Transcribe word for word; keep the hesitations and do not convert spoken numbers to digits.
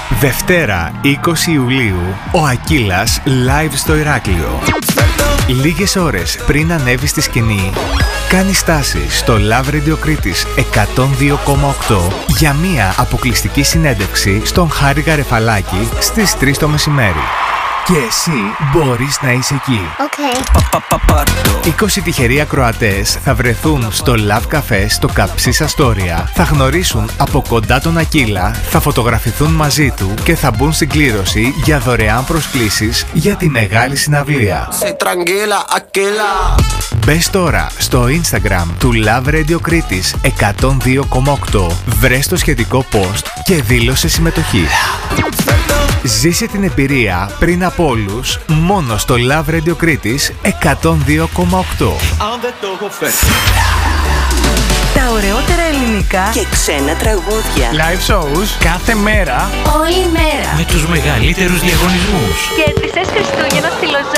Δευτέρα είκοσι Ιουλίου, ο Ακύλας live στο Ηράκλειο. Λίγες ώρες πριν ανέβει στη σκηνή, κάνει στάση στο Love Radio Κρήτης εκατόν δύο κόμμα οκτώ για μία αποκλειστική συνέντευξη στον Χάρη Γαρεφαλάκη στις τρεις το μεσημέρι. Και εσύ μπορείς να είσαι εκεί. Okay. είκοσι τυχεροί ακροατές θα βρεθούν στο Love Café στο Καψής Αστόρια, θα γνωρίσουν από κοντά τον Ακύλα, θα φωτογραφηθούν μαζί του και θα μπουν στην κλήρωση για δωρεάν προσκλήσεις για τη μεγάλη συναυλία. Μπες τώρα στο Instagram του Love Radio Κρήτης εκατόν δύο κόμμα οκτώ, βρες το σχετικό post και δήλωσε συμμετοχή. Ζήσε την εμπειρία πριν από όλους, μόνο στο Love Radio Κρήτης εκατόν δύο κόμμα οκτώ. Τα ωραιότερα ελληνικά και ξένα τραγούδια. Live shows κάθε μέρα, όλη μέρα, με τους μεγαλύτερους διαγωνισμούς. Κέρδισες Χριστούγεννα στη Λοζάνη.